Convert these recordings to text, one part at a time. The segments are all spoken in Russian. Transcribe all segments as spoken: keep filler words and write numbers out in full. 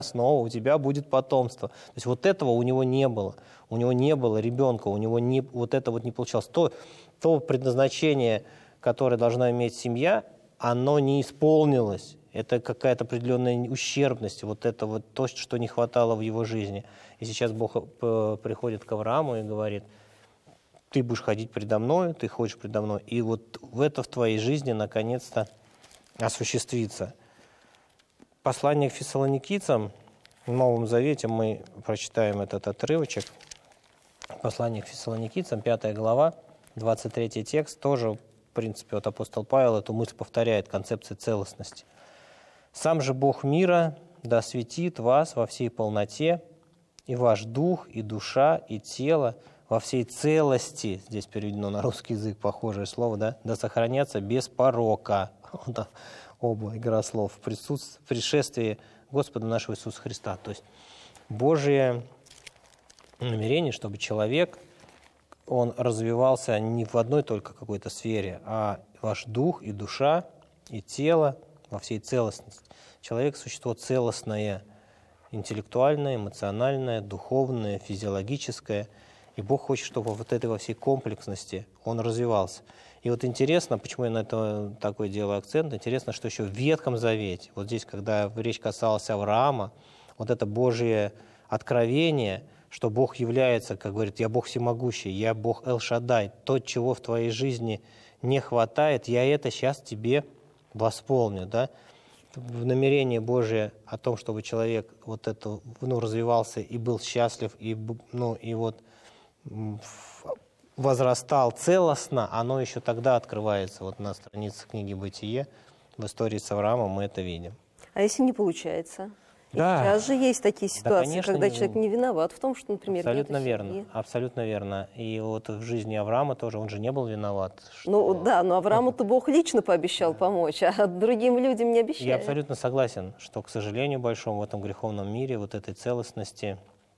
снова у тебя будет потомство. То есть вот этого у него не было. У него не было ребенка, у него не, вот это вот не получалось. То, то предназначение, которое должна иметь семья, оно не исполнилось. Это какая-то определенная ущербность, вот это вот то, что не хватало в его жизни. И сейчас Бог приходит к Аврааму и говорит: ты будешь ходить предо мной, ты ходишь предо мной, и вот в это в твоей жизни наконец-то осуществится. Послание к фессалоникийцам, в Новом Завете мы прочитаем этот отрывочек. Послание к фессалоникийцам, пятая глава, двадцать третий текст, тоже, в принципе, вот апостол Павел эту мысль повторяет, концепция целостности. «Сам же Бог мира да осветит вас во всей полноте, и ваш дух, и душа, и тело во всей целости», здесь переведено на русский язык похожее слово, да, «да сохранятся без порока». Вот оба игра слов. В присутствии, пришествии Господа нашего Иисуса Христа. То есть Божие намерение, чтобы человек, он развивался не в одной только какой-то сфере, а ваш дух и душа, и тело во всей целостности. Человек – существо целостное, интеллектуальное, эмоциональное, духовное, физиологическое. И Бог хочет, чтобы вот этой во всей комплексности он развивался. И вот интересно, почему я на это такой делаю акцент, интересно, что еще в Ветхом Завете, вот здесь, когда речь касалась Авраама, вот это Божье откровение, что Бог является, как говорит, «Я Бог всемогущий, я Бог Эл-Шаддай», то, чего в твоей жизни не хватает, я это сейчас тебе восполню, да? В намерении Божие о том, чтобы человек вот это, ну, развивался и был счастлив, и, ну, и вот возрастал целостно, оно еще тогда открывается. Вот на странице книги «Бытие», в истории с Авраамом мы это видим. А если не получается? Да. Сейчас же есть такие ситуации, да, конечно, когда не... человек не виноват в том, что, например, абсолютно нет верно, семьи. абсолютно верно. И вот в жизни Авраама тоже, он же не был виноват. Что... Ну да, но Аврааму-то Бог лично пообещал помочь, а другим людям не обещал. Я абсолютно согласен, что, к сожалению большому, в этом греховном мире вот этой целостности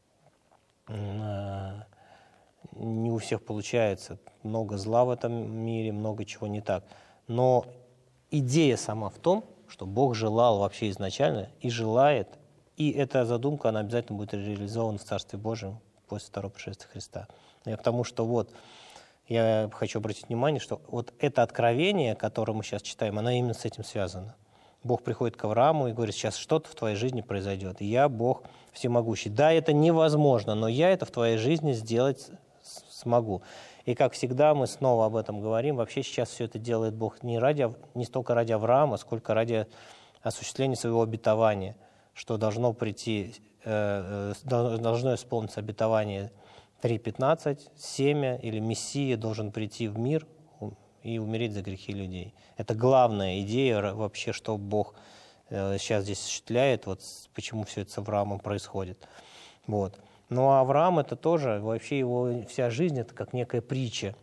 не у всех получается. Много зла в этом мире, много чего не так. Но идея сама в том, что Бог желал вообще изначально и желает, и эта задумка, она обязательно будет реализована в Царстве Божьем после второго пришествия Христа. Я к тому, что вот, я хочу обратить внимание, что вот это откровение, которое мы сейчас читаем, оно именно с этим связано. Бог приходит к Аврааму и говорит: сейчас что-то в твоей жизни произойдет, и я Бог всемогущий. Да, это невозможно, но я это в твоей жизни сделать смогу. И, как всегда, мы снова об этом говорим. Вообще сейчас все это делает Бог не, ради, не столько ради Авраама, сколько ради осуществления своего обетования, что должно прийти, э, должно исполниться обетование три пятнадцать, семя или Мессия должен прийти в мир и умереть за грехи людей. Это главная идея вообще, что Бог э, сейчас здесь осуществляет, вот почему все это с Авраамом происходит. Вот. Ну а Авраам — это тоже, вообще его вся жизнь — это как некая притча.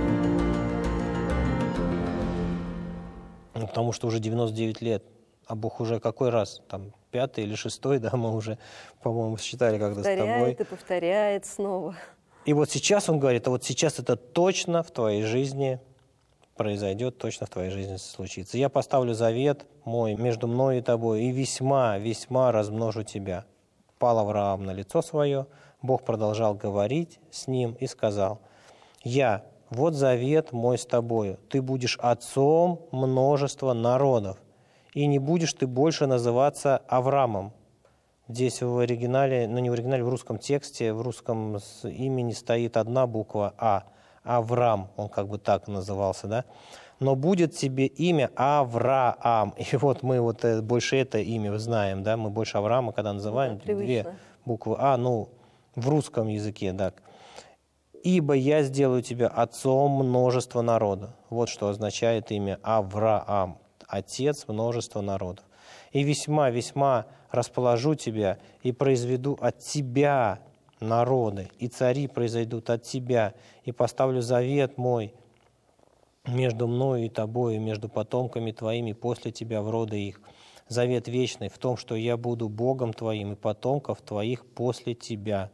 Ну, потому что уже девяносто девять лет, а Бог уже какой раз, там, пятый или шестой, да, мы уже, по-моему, считали когда с тобой. Повторяет и повторяет снова. И вот сейчас он говорит, а вот сейчас это точно в твоей жизни произойдет, точно в твоей жизни случится. Я поставлю завет мой между мной и тобой, и весьма, весьма размножу тебя. Пал Авраам на лицо свое, Бог продолжал говорить с ним и сказал: «Я, вот завет мой с тобою, ты будешь отцом множества народов, и не будешь ты больше называться Авраамом». Здесь в оригинале, ну не в оригинале, в русском тексте, в русском имени стоит одна буква «А». Авраам, он как бы так назывался, да? «Но будет тебе имя Авраам». И вот мы вот больше это имя знаем, да? Мы больше Авраама, когда называем, да, две буквы «А», ну, в русском языке, да. «Ибо я сделаю тебя отцом множества народа». Вот что означает имя Авраам, отец множества народов. «И весьма, весьма расположу тебя, и произведу от тебя народы, и цари произойдут от тебя, и поставлю завет мой между мною и тобою, между потомками твоими после тебя в роды их. Завет вечный в том, что я буду Богом твоим и потомков твоих после тебя.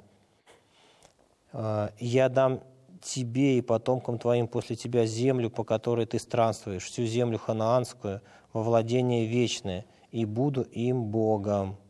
Я дам тебе и потомкам твоим после тебя землю, по которой ты странствуешь, всю землю ханаанскую, во владение вечное, и буду им Богом».